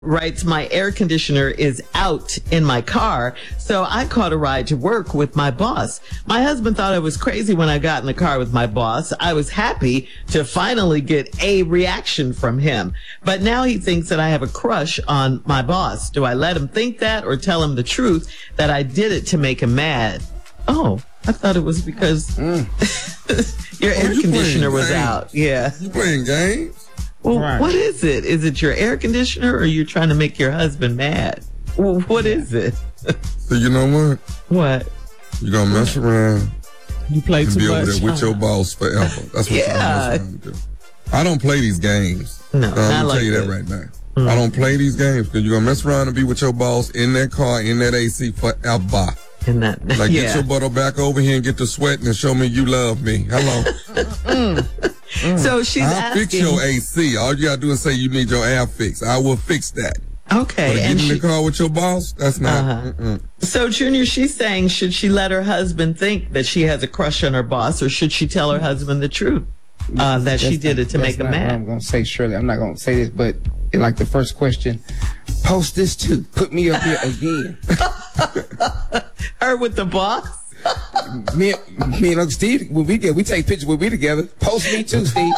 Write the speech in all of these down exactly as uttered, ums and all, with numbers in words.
writes, my air conditioner is out in my car, so I caught a ride to work with my boss. My husband thought I was crazy when I got in the car with my boss. I was happy to finally get a reaction from him. But now he thinks that I have a crush on my boss. Do I let him think that or tell him the truth that I did it to make him mad? Oh, I thought it was because mm. your oh, air you conditioner was games. out. Yeah. You playing games? Well, Right. what is it? Is it your air conditioner or you're trying to make your husband mad? Well, what is it? So you know what? What? You're going to mess around You play and too be over much. there with your boss forever. That's what Yeah. you're going to do. I don't play these games. No, I'm not going to like tell you that that. right now. Mm. I don't play these games because you're going to mess around and be with your boss in that car, in that A C forever. In that, Like, yeah. get your butt back over here and get to sweating and show me you love me. Hello. mm. So she's I'll asking. fix your A C. All you got to do is say you need your air fixed. I will fix that. Okay. But And get in she, the car with your boss, that's not. Uh-huh. Mm-mm. So, Junior, she's saying, should she let her husband think that she has a crush on her boss, or should she tell her husband the truth uh, that she did it to make him That's not what mad? I'm going to say, Shirley. I'm not going to say this, but like the first question, post this too. Put me up here again. Her with the boss? me, me and Uncle Steve, when we get, we take pictures when we together. Post me too, Steve.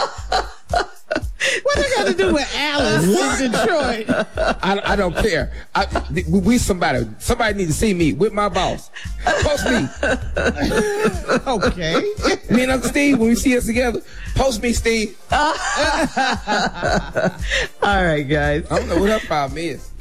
What I got to do with Alice in Detroit? I, I don't care. I, we, we somebody, somebody need to see me with my boss. Post me. Okay. Me and Uncle Steve, when we see us together, post me, Steve. All right, guys. I don't know what her problem is.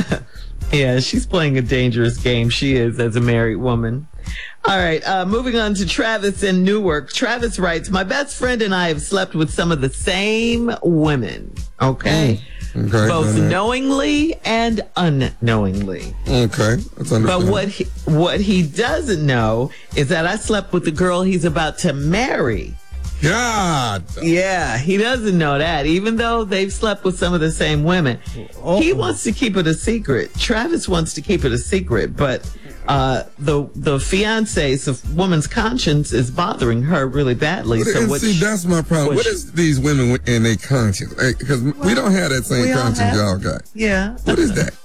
Yeah, she's playing a dangerous game. She is, as a married woman. All right, uh, moving on to Travis in Newark. Travis writes, my best friend and I have slept with some of the same women. Okay. Okay. Both done that. knowingly and unknowingly. Okay. That's understandable. But what he, what he doesn't know is that I slept with the girl he's about to marry. God. Yeah, he doesn't know that, even though they've slept with some of the same women. Oh. He wants to keep it a secret. Travis wants to keep it a secret, but uh, the the fiance's the woman's conscience is bothering her really badly. But, So and what see, she- that's my problem. what What she- is these women in their conscience? Because we don't have that same we all conscience have- y'all got. Yeah. What is that?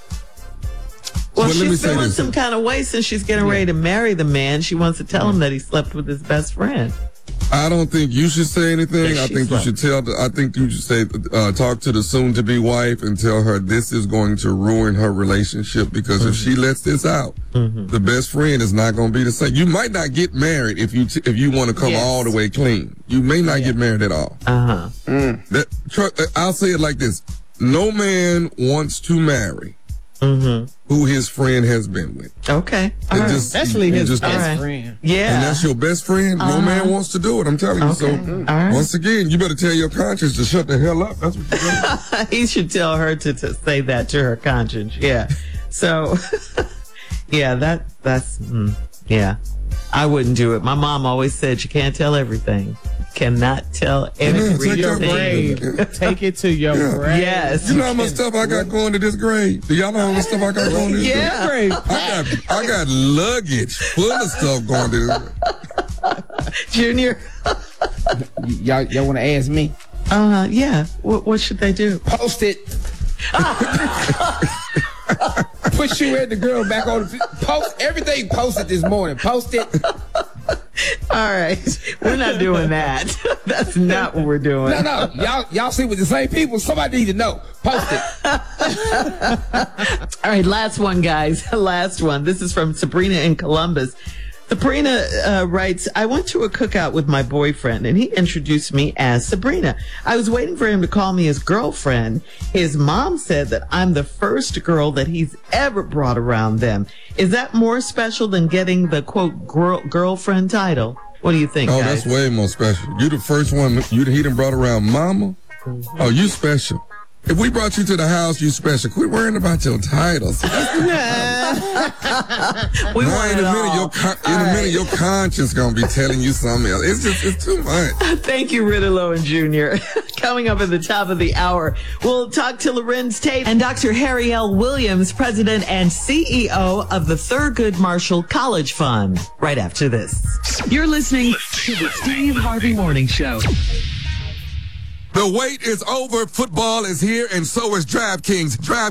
Well, Well, let me she's say feeling this. some kind of way since she's getting ready to marry the man. She wants to tell him that he slept with his best friend. I don't think you should say anything. Yeah, I she's think you right. should tell. The, I think you should say, uh, talk to the soon-to-be wife and tell her this is going to ruin her relationship because Mm-hmm. if she lets this out, mm-hmm. the best friend is not going to be the same. You might not get married if you t- if you want to come Yes. all the way clean. You may not get married at all. Uh huh. That tr- I'll say it like this: no man wants to marry Mm-hmm. who his friend has been with. Okay. All It right. just- Especially you his just best don't- right. friend. Yeah. And that's your best friend. No man wants to do it. I'm telling you. Okay. So All right. once again, you better tell your conscience to shut the hell up. That's what you got. He should tell her to, to say that to her conscience. Yeah. So, yeah, that that's mm, yeah. I wouldn't do it. My mom always said you can't tell everything. Cannot tell take everything. your Grave. Take it to your Yeah. grave. Yes. You know how much stuff I got going to this grave? Do y'all know how much stuff I got going to this Yeah. grave? Grave. I got I got luggage full of stuff going to this grave. Junior. Y- y'all, y'all want to ask me? Uh, yeah. What, what should they do? Post it. Put you and the girl back on the post everything. Posted this morning. Post it. All right. We're not doing that. That's not what we're doing. No, no, y'all, y'all see with the same people. Somebody need to know. Post it. All right, last one, guys. Last one. This is from Sabrina in Columbus. Sabrina uh, writes, I went to a cookout with my boyfriend, and he introduced me as Sabrina. I was waiting for him to call me his girlfriend. His mom said that I'm the first girl that he's ever brought around them. Is that more special than getting the, quote, girl, girlfriend title? What do you think, Oh, guys? that's way more special. You the first one. You he done brought around mama. Oh, you special. If we brought you to the house, you special. Quit worrying about your titles. we Now, want in it a minute, all. your con- in a minute, your conscience gonna be telling you something else. It's just it's too much. Thank you, Ridolo and Junior Coming up at the top of the hour, we'll talk to Lorenz Tate and Doctor Harry L. Williams, President and C E O of the Thurgood Marshall College Fund, right after this. You're listening to the Steve Harvey Morning Show. The wait is over. Football is here, and so is DraftKings. Draft